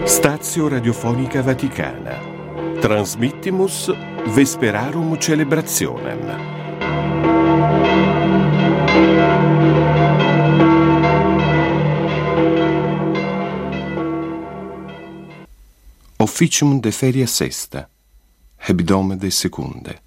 Stazio Radiofonica Vaticana. Transmittimus Vesperarum Celebrationem. Officium de feria sesta, hebdome de secunde.